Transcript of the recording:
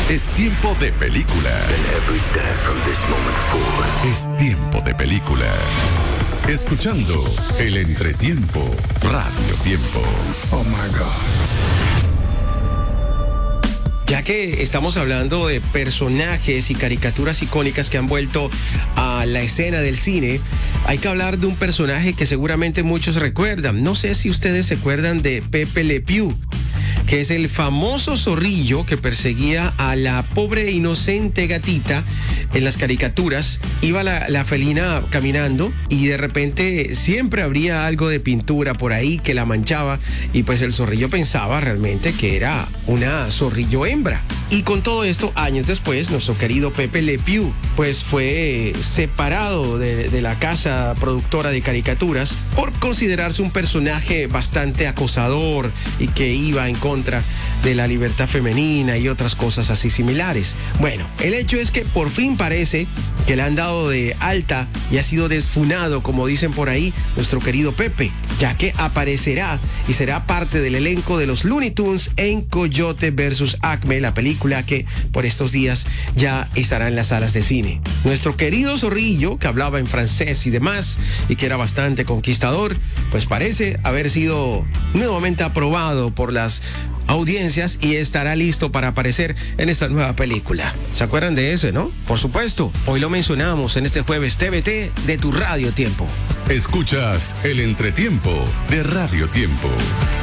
Es tiempo de película. And every day from this moment forward. Es tiempo de película. Escuchando el entretiempo, Radio Tiempo. Oh my God. Ya que estamos hablando de personajes y caricaturas icónicas que han vuelto a la escena del cine, hay que hablar de un personaje que seguramente muchos recuerdan. No sé si ustedes se acuerdan de Pepe Le Pew, que es el famoso zorrillo que perseguía a la pobre e inocente gatita en las caricaturas. Iba la felina caminando y de repente siempre habría algo de pintura por ahí que la manchaba, y pues el zorrillo pensaba realmente que era una zorrillo hembra. Y con todo esto, años después, nuestro querido Pepe Le Pew pues fue separado de la casa productora de caricaturas por considerarse un personaje bastante acosador y que iba en contra de la libertad femenina y otras cosas así similares. Bueno, el hecho es que por fin parece que le han dado de alta y ha sido desfunado, como dicen por ahí, nuestro querido Pepe, ya que aparecerá y será parte del elenco de los Looney Tunes en Coyote vs. Acme, la película que por estos días ya estará en las salas de cine. Nuestro querido zorrillo, que hablaba en francés y demás, y que era bastante conquistador, pues parece haber sido nuevamente aprobado por las audiencias y estará listo para aparecer en esta nueva película. ¿Se acuerdan de ese, no? Por supuesto, hoy lo mencionamos en este jueves TVT de tu Radio Tiempo. Escuchas el entretiempo de Radio Tiempo.